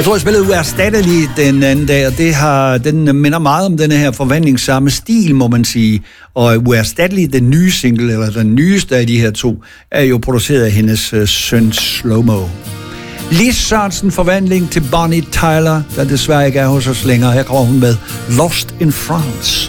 Jeg tror, jeg spillede Uerstattelig den anden dag, og den minder meget om denne her forvandlingssamme stil, må man sige. Og Uerstattelig, den nye single, eller den nyeste af de her to, er jo produceret af hendes søn Slow-Mo. Lis Sørensen, forvandling til Bonnie Tyler, der desværre ikke er hos os længere. Her kommer hun med Lost in France.